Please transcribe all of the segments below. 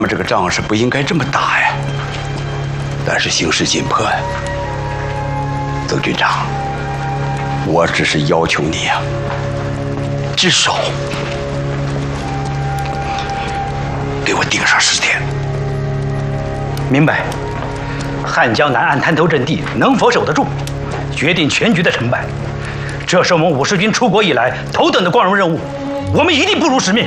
们这个仗是不应该这么打呀，但是形势紧迫呀。曾军长，我只是要求你呀，至少给我盯上10天。 明白。汉江南岸滩头阵地能否守得住，决定全局的成败。这是我们武士军出国以来头等的光荣任务，我们一定不辱使命。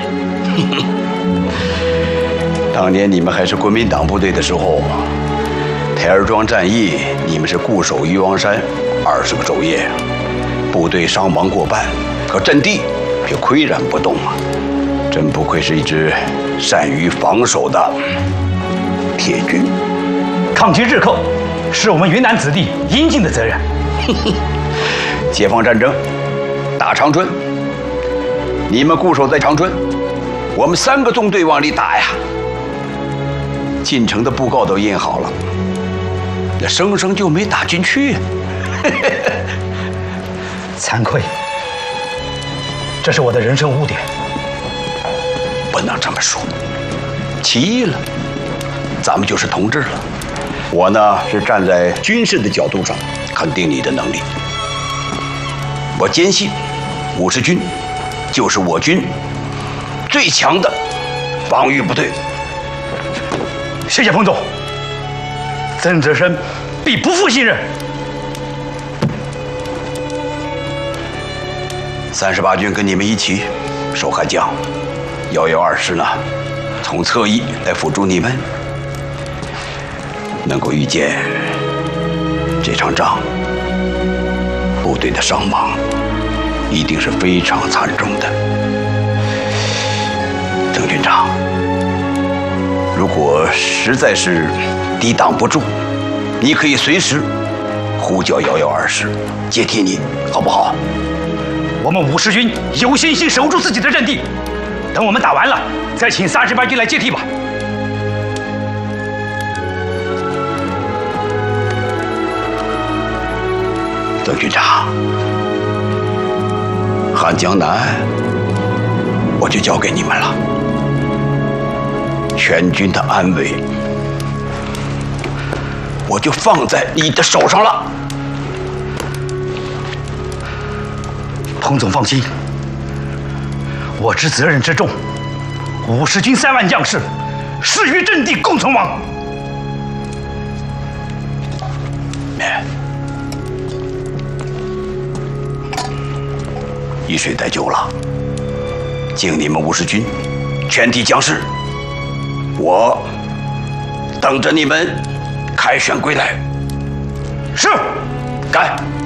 当年你们还是国民党部队的时候，台儿庄战役，你们是固守渔王山20个昼夜，部队伤亡过半，可阵地却岿然不动啊！真不愧是一支善于防守的铁军。 抗击日寇，是我们云南子弟应尽的责任。 解放战争，打长春，你们固守在长春，我们3个纵队往里打呀。进城的布告都印好了，那生生就没打进去呀。 惭愧，这是我的人生污点。 不能这么说，起义了，咱们就是同志了。我呢是站在军事的角度上肯定你的能力。我坚信，50军就是我军最强的防御部队。 谢谢彭总，曾泽生必不负信任。 38军跟你们一起守汉江，112师呢从侧翼来辅助你们。能够预见这场仗，部队的伤亡一定是非常惨重的。曾军长，如果实在是抵挡不住，你可以随时呼叫112师接替你，好不好？ 我们武士军有信心守住自己的阵地，等我们打完了，再请38军来接替吧。 曾军长，汉江南我就交给你们了，全军的安危我就放在你的手上了。 彭总放心，我知责任之重，50军3万将士誓与阵地共存亡。 一水带酒了，敬你们50军全体将士，我等着你们凯旋归来。 是， 干！